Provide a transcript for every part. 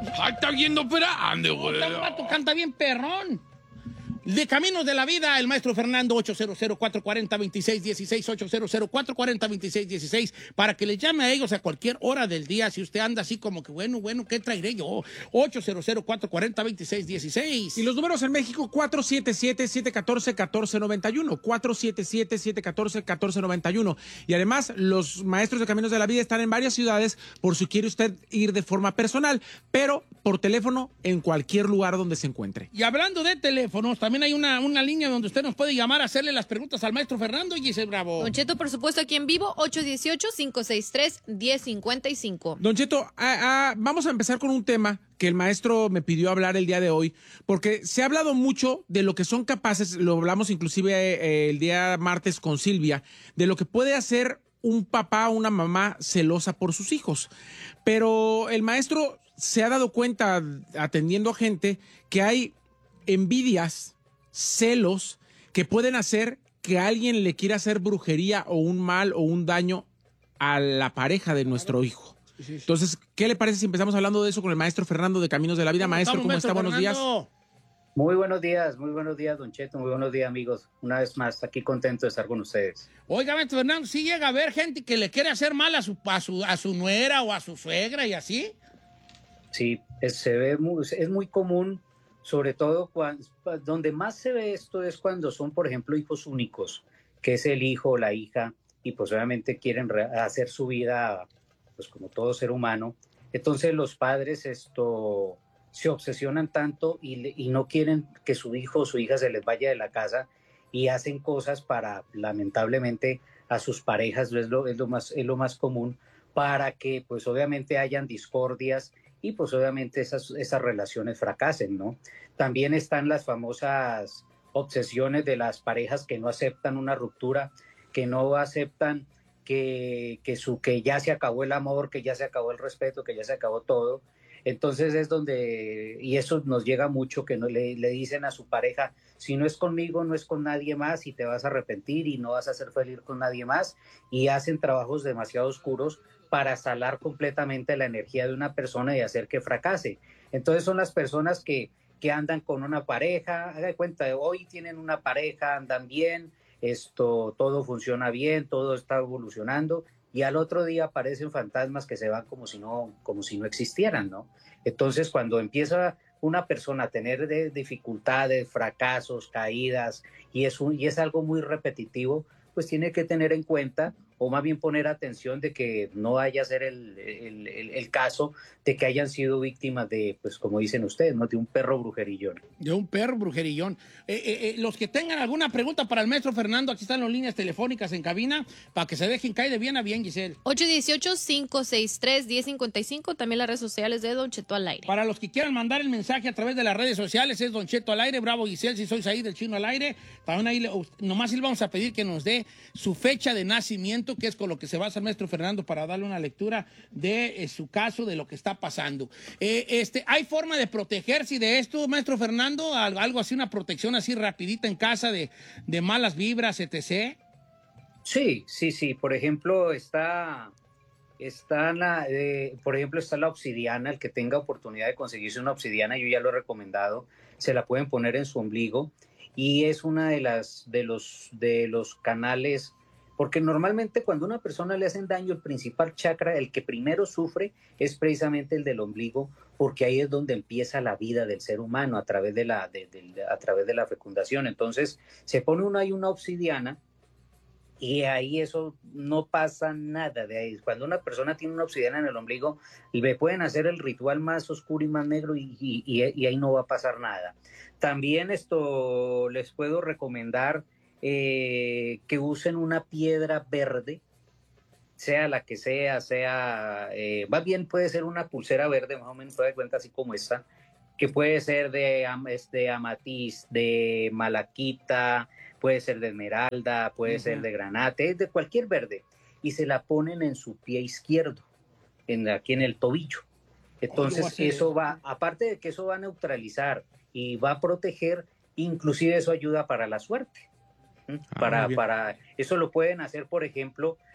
¡Ay, está viendo ópera! ¡Ande, güey! El vato canta bien perrón. De Caminos de la Vida, el maestro Fernando, 800-440-2616, 800-440-2616, para que le llame a ellos a cualquier hora del día, si usted anda así como que, bueno, ¿qué traeré yo? 800-440-2616. Y los números en México, 477-714-1491, 477-714-1491. Y además, los maestros de Caminos de la Vida están en varias ciudades, por si quiere usted ir de forma personal, pero por teléfono en cualquier lugar donde se encuentre. Y hablando de teléfonos, también hay una línea donde usted nos puede llamar a hacerle las preguntas al maestro Fernando y Giselle Bravo. Don Cheto, por supuesto, aquí en vivo, 818-563-1055. Don Cheto, vamos a empezar con un tema que el maestro me pidió hablar el día de hoy, porque se ha hablado mucho de lo que son capaces, lo hablamos inclusive el día martes con Silvia, de lo que puede hacer un papá o una mamá celosa por sus hijos. Pero el maestro se ha dado cuenta, atendiendo a gente, que hay envidias, celos que pueden hacer que alguien le quiera hacer brujería o un mal o un daño a la pareja de nuestro hijo. Entonces, ¿qué le parece si empezamos hablando de eso con el maestro Fernando de Caminos de la Vida? Maestro, ¿cómo está? Buenos días. Muy buenos días, don Cheto, muy buenos días, amigos. Una vez más, aquí contento de estar con ustedes. Oiga, maestro Fernando, ¿sí llega a haber gente que le quiere hacer mal a su nuera o a su suegra y así? Sí, es muy común. Sobre todo donde más se ve esto es cuando son, por ejemplo, hijos únicos, que es el hijo o la hija, y pues obviamente quieren hacer su vida, pues como todo ser humano. Entonces los padres se obsesionan tanto y no quieren que su hijo o su hija se les vaya de la casa y hacen cosas para, lamentablemente, a sus parejas, es lo más común, para que pues obviamente hayan discordias y pues obviamente esas relaciones fracasen, ¿no? También están las famosas obsesiones de las parejas que no aceptan una ruptura, que no aceptan que ya se acabó el amor, que ya se acabó el respeto, que ya se acabó todo. Entonces es donde, y eso nos llega mucho, que no le dicen a su pareja, si no es conmigo, no es con nadie más, y te vas a arrepentir y no vas a ser feliz con nadie más, y hacen trabajos demasiado oscuros para salar completamente la energía de una persona y hacer que fracase. Entonces son las personas que andan con una pareja, haga de cuenta, hoy tienen una pareja, andan bien, todo funciona bien, todo está evolucionando, y al otro día aparecen fantasmas que se van como si no existieran, ¿no? Entonces, cuando empieza una persona a tener dificultades, fracasos, caídas, y es algo muy repetitivo, pues tiene que tener en cuenta, o más bien poner atención de que no vaya a ser el caso de que hayan sido víctimas de, pues como dicen ustedes, ¿no? De un perro brujerillón. De un perro brujerillón. Los que tengan alguna pregunta para el maestro Fernando, aquí están las líneas telefónicas en cabina, para que se dejen caer de bien a bien, Giselle. 818-563-1055, también las redes sociales de Don Cheto al aire. Para los que quieran mandar el mensaje a través de las redes sociales, es Don Cheto al aire, Bravo Giselle, si sois ahí del Chino al aire. También ahí nomás le vamos a pedir que nos dé su fecha de nacimiento, que es con lo que se basa el maestro Fernando para darle una lectura de su caso, de lo que está pasando. ¿Hay forma de protegerse de esto, maestro Fernando? ¿Algo así, una protección así rapidita en casa de malas vibras, etc.? Sí. Por ejemplo, está la obsidiana. El que tenga oportunidad de conseguirse una obsidiana, yo ya lo he recomendado, se la pueden poner en su ombligo, y es una de los canales. Porque normalmente cuando a una persona le hacen daño, el principal chakra, el que primero sufre, es precisamente el del ombligo, porque ahí es donde empieza la vida del ser humano a través de la fecundación. Entonces se pone uno ahí una obsidiana y ahí eso no pasa nada de ahí. Cuando una persona tiene una obsidiana en el ombligo, le pueden hacer el ritual más oscuro y más negro y ahí no va a pasar nada. También les puedo recomendar que usen una piedra verde, sea la que sea, más bien puede ser una pulsera verde, más o menos, puede dar cuenta así como esta, que puede ser de amatís, de malaquita, puede ser de esmeralda, puede ser de granate, de cualquier verde, y se la ponen en su pie izquierdo, aquí en el tobillo. Entonces eso va, aparte de que eso va a neutralizar y va a proteger, inclusive eso ayuda para la suerte. Para eso lo pueden hacer, por ejemplo,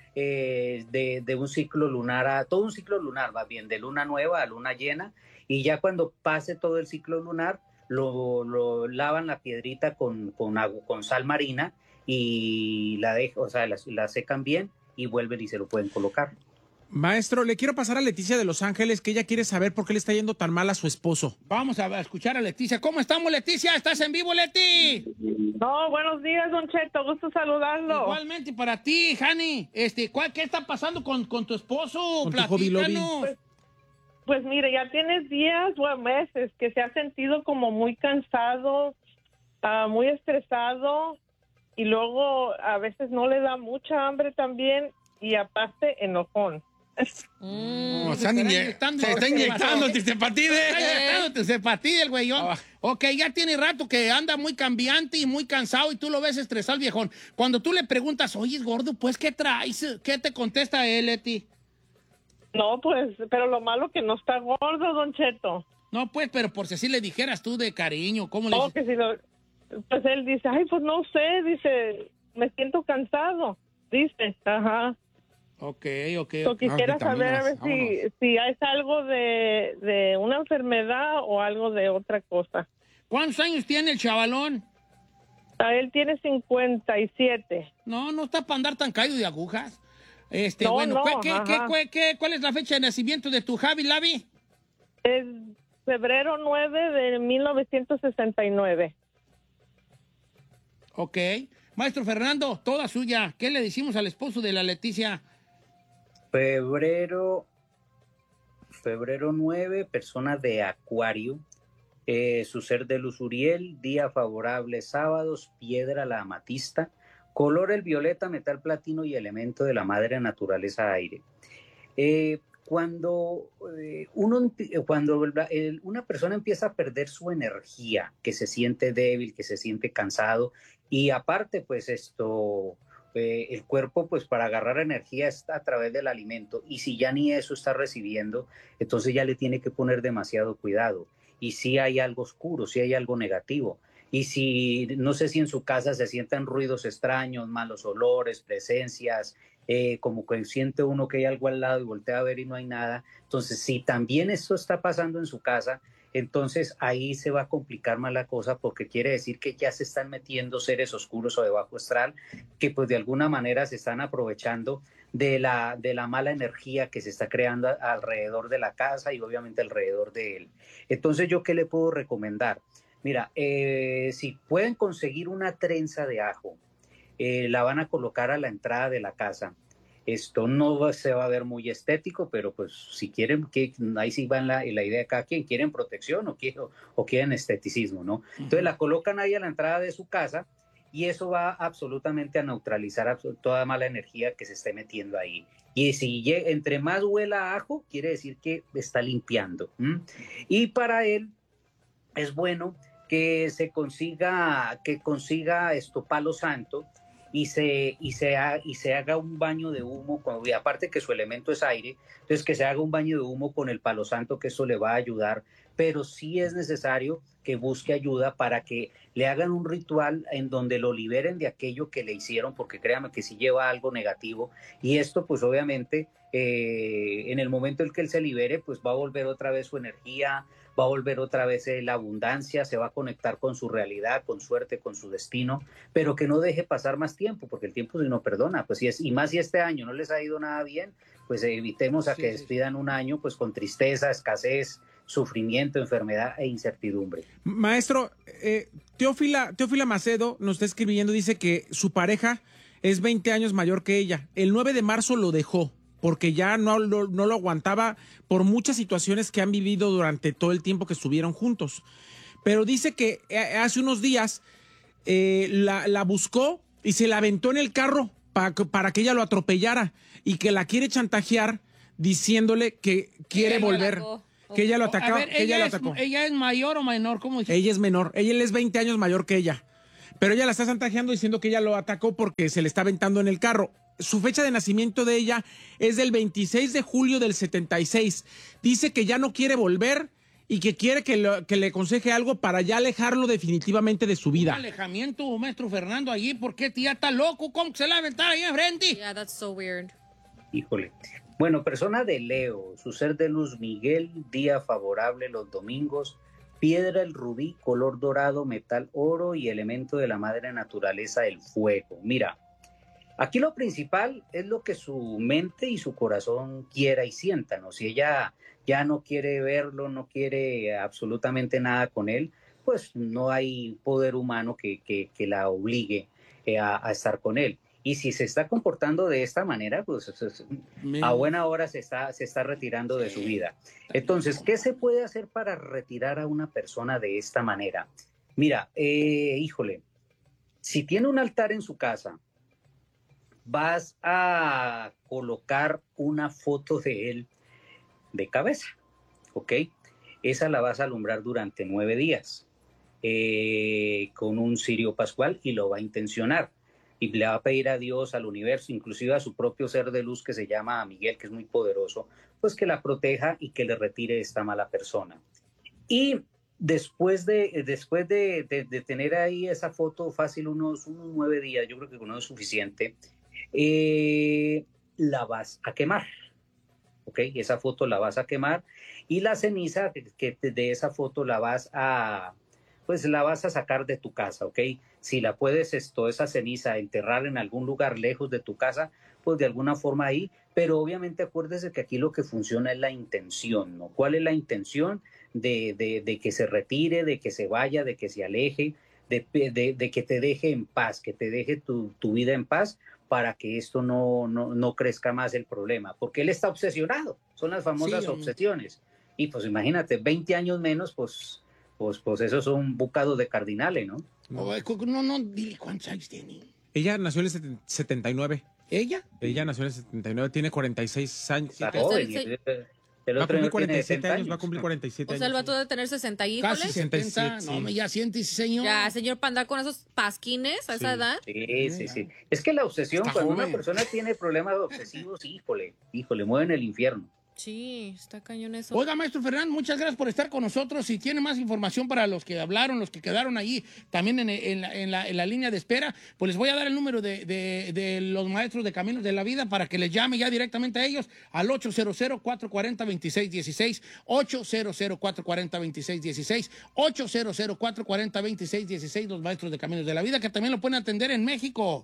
de un ciclo lunar todo un ciclo lunar, más bien, de luna nueva a luna llena, y ya cuando pase todo el ciclo lunar, lo lavan la piedrita con agua, con sal marina, y la secan bien y vuelven y se lo pueden colocar. Maestro, le quiero pasar a Leticia de Los Ángeles, que ella quiere saber por qué le está yendo tan mal a su esposo. Vamos a escuchar a Leticia. ¿Cómo estamos, Leticia? ¿Estás en vivo, Leti? No, buenos días, Don Cheto, gusto saludarlo. Igualmente para ti, Hani. ¿Qué está pasando con tu esposo? Con tu hobby lobby. Pues mire, ya tienes días o meses que se ha sentido como muy cansado, muy estresado, y luego a veces no le da mucha hambre también, y aparte enojón. Se está inyectando tirzepatide el güeyón. Ok, ya tiene rato que anda muy cambiante y muy cansado y tú lo ves estresado el viejón. Cuando tú le preguntas, oye, gordo, pues, ¿qué traes? ¿Qué te contesta él, Leti? No, pues, pero lo malo que no está gordo, Don Cheto. No, pues, pero por si así le dijeras tú de cariño, ¿cómo le dices? Que si pues él dice, ay, pues no sé, dice, me siento cansado, dice, ajá. Ok. Quisiera saber a ver si es algo de una enfermedad o algo de otra cosa. ¿Cuántos años tiene el chavalón? Él tiene 57. No está para andar tan caído de agujas. No, bueno, no, ¿cuál es la fecha de nacimiento de tu Javi Lavi? Es febrero 9 de 1969. Ok. Maestro Fernando, toda suya. ¿Qué le decimos al esposo de la Leticia? Febrero 9, persona de Acuario, su ser de luz Uriel, día favorable sábados, piedra la amatista, color el violeta, metal platino y elemento de la madre naturaleza aire. Cuando una persona empieza a perder su energía, que se siente débil, que se siente cansado, y aparte pues el cuerpo pues para agarrar energía está a través del alimento, y si ya ni eso está recibiendo, entonces ya le tiene que poner demasiado cuidado. Y si hay algo oscuro, si hay algo negativo, y si no sé si en su casa se sienten ruidos extraños, malos olores, presencias, como que siente uno que hay algo al lado y voltea a ver y no hay nada, entonces si también esto está pasando en su casa, entonces ahí se va a complicar más la cosa, porque quiere decir que ya se están metiendo seres oscuros o de bajo astral que pues de alguna manera se están aprovechando de la mala energía que se está creando alrededor de la casa y obviamente alrededor de él. Entonces, ¿yo qué le puedo recomendar? Mira, si pueden conseguir una trenza de ajo, la van a colocar a la entrada de la casa. Esto no se va a ver muy estético, pero pues si quieren, ahí sí va en la idea de cada quien, quieren protección o quieren esteticismo, ¿no? Entonces la colocan ahí a la entrada de su casa y eso va absolutamente a neutralizar toda mala energía que se esté metiendo ahí. Y si entre más huela a ajo, quiere decir que está limpiando. Y para él es bueno que consiga palo santo y se haga un baño de humo, y aparte que su elemento es aire, entonces que se haga un baño de humo con el palo santo, que eso le va a ayudar, pero sí es necesario que busque ayuda para que le hagan un ritual en donde lo liberen de aquello que le hicieron, porque créame que sí lleva algo negativo, y esto pues obviamente en el momento en que él se libere, pues va a volver otra vez su energía, va a volver otra vez la abundancia, se va a conectar con su realidad, con suerte, con su destino, pero que no deje pasar más tiempo, porque el tiempo no perdona, pues y más si este año no les ha ido nada bien, pues evitemos que despidan un año pues con tristeza, escasez, sufrimiento, enfermedad e incertidumbre. Maestro, Teófila Macedo nos está escribiendo, dice que su pareja es 20 años mayor que ella. El 9 de marzo lo dejó porque ya no lo aguantaba por muchas situaciones que han vivido durante todo el tiempo que estuvieron juntos. Pero dice que hace unos días la buscó y se la aventó en el carro para que ella lo atropellara y que la quiere chantajear diciéndole que quiere volver. Que ella lo atacó. A ver, ¿ella es mayor o menor? ¿Cómo dice? Ella es menor. Él es 20 años mayor que ella. Pero ella la está chantajeando diciendo que ella lo atacó porque se le está aventando en el carro. Su fecha de nacimiento de ella es del 26 de julio del 76. Dice que ya no quiere volver y que quiere que le aconseje algo para ya alejarlo definitivamente de su vida. Un alejamiento, maestro Fernando, allí, ¿por qué tía está loco? ¿Cómo se la va a aventar ahí enfrente? Yeah, that's so weird. Híjole. Bueno, persona de Leo, su ser de luz Miguel, día favorable los domingos, piedra el rubí, color dorado, metal oro y elemento de la madre naturaleza, el fuego. Mira, aquí lo principal es lo que su mente y su corazón quiera y sienta, ¿no? Si ella ya no quiere verlo, no quiere absolutamente nada con él, pues no hay poder humano que la obligue a estar con él. Y si se está comportando de esta manera, pues a buena hora se está retirando de su vida. Entonces, ¿qué se puede hacer para retirar a una persona de esta manera? Mira, híjole, si tiene un altar en su casa, vas a colocar una foto de él de cabeza, ¿ok? Esa la vas a alumbrar durante 9 días con un cirio pascual y lo va a intencionar. Y le va a pedir a Dios, al universo, inclusive a su propio ser de luz que se llama Miguel, que es muy poderoso, pues que la proteja y que le retire esta mala persona. Y después de tener ahí esa foto fácil, unos 9 días, yo creo que con eso es suficiente, la vas a quemar, ¿ok? Esa foto la vas a quemar y la ceniza de esa foto la vas a sacar de tu casa, ¿ok? Si la puedes, esa ceniza, enterrar en algún lugar lejos de tu casa, pues de alguna forma ahí, pero obviamente acuérdese que aquí lo que funciona es la intención, ¿no? ¿Cuál es la intención de que se retire, de que se vaya, de que se aleje, de que te deje en paz, que te deje tu vida en paz para que esto no crezca más el problema? Porque él está obsesionado, son las famosas obsesiones. Y pues imagínate, 20 años menos, pues esos son bucados de cardinales, ¿no? No, dile cuántos años tiene. Ella nació en el 79. ¿Ella? Ella nació en el 79, tiene 46 años. Está joven. El Va a otro cumplir tiene 47 60 años, va a cumplir 47 O sea, el años. vato debe tener 60 híjole. Casi 70. Sí. No, ya siéntese, señor. Ya, señor, para andar con esos pasquines a esa edad. Sí. Es que la obsesión, Está cuando joven. una persona tiene problemas obsesivos, híjole, mueven el infierno. Sí, está cañón eso. Oiga, maestro Fernando, muchas gracias por estar con nosotros. Si tiene más información para los que hablaron, los que quedaron allí también en la línea de espera, pues les voy a dar el número de los maestros de Caminos de la Vida para que les llame ya directamente a ellos al 800-440-2616, 800-440-2616, 800-440-2616, los maestros de Caminos de la Vida, que también lo pueden atender en México.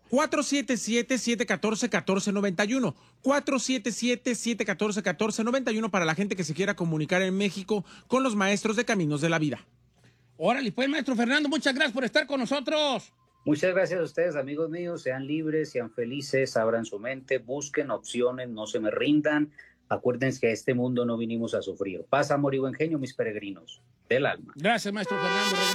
477-714-1491, 477-714-1491 para la gente que se quiera comunicar en México con los maestros de Caminos de la Vida. Órale, pues, maestro Fernando, muchas gracias por estar con nosotros. Muchas gracias a ustedes, amigos míos. Sean libres, sean felices, abran su mente, busquen opciones, no se me rindan. Acuérdense que a este mundo no vinimos a sufrir. Paz, amor y buen genio, mis peregrinos del alma. Gracias, maestro Fernando.